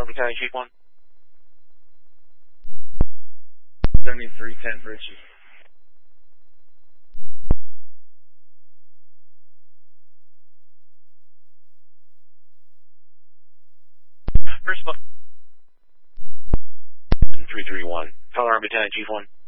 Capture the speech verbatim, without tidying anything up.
Colorado Battalion, Chief one. seventy-three ten for Richie. First of all, three three one. Colorado Battalion, Chief one.